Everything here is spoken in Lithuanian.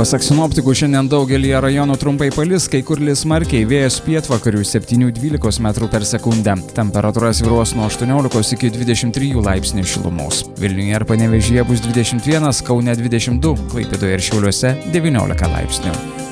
Pasak sinoptikų, šiandien daugelį rajonų trumpai palis, kai kur lis smarkiai, vėjas pietvakarių 7–12 m/s. Temperatūra svyruos nuo 18 iki 23 laipsnių šilumos. Vilniuje ir Panevėžyje bus 21, Kaune 22, Klaipėdoje ir Šiauliuose 19 laipsnių.